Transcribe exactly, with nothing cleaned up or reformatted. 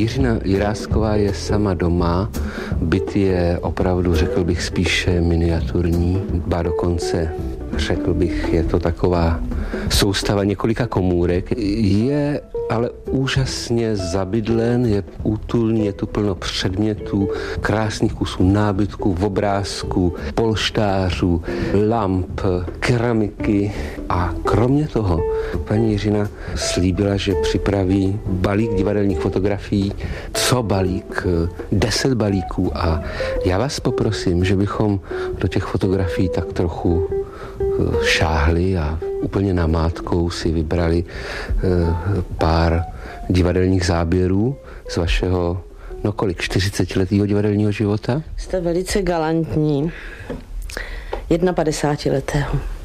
Jiřina Jirásková je sama doma, byt je opravdu, řekl bych, spíše miniaturní, ba dokonce, řekl bych, je to taková soustava několika komůrek. Je ale úžasně zabydlen, je útulný, je tu plno předmětů, krásných kusů nábytku, obrázků, polštářů, lamp, keramiky a kromě toho paní Jiřina slíbila, že připraví balík divadelních fotografií, co balík, deset balíků a já vás poprosím, že bychom do těch fotografií tak trochu šáhli a úplně namátkou si vybrali pár divadelních záběrů z vašeho, no kolik, čtyřicetiletého divadelního života? Jste velice galantní, padesátidvouletého.